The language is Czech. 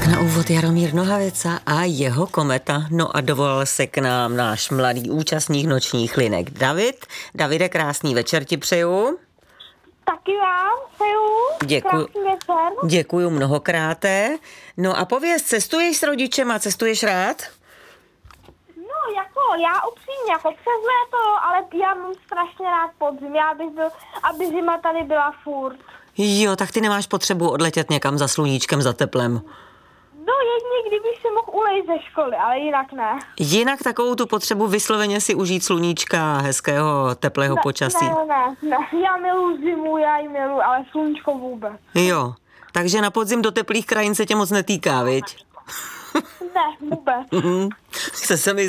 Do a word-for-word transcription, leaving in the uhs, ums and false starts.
na úvod Jaromír Nohavica a jeho kometa. No a dovolal se k nám náš mladý účastník nočních linek David. Davide, krásný večer ti přeju. Taky vám přeju. Děkuju. Krásný večer. Děkuju mnohokrát. No a pověz, cestuješ s rodičema, cestuješ rád? No jako já upřímně, jako přes léto, ale já mám strašně rád podzim. Já bych byl, aby zima tady byla furt. Jo, tak ty nemáš potřebu odletět někam za sluníčkem, za teplem. No jedině, kdybych se mohl ulejt ze školy, ale jinak ne. Jinak takovou tu potřebu vysloveně si užít sluníčka, hezkého, teplého ne, počasí. Ne, ne, ne, já miluji zimu, já ji miluji, ale sluníčko vůbec. Jo, takže na podzim do teplých krajin se tě moc netýká, viď? Ne, vůbec. Chce se mi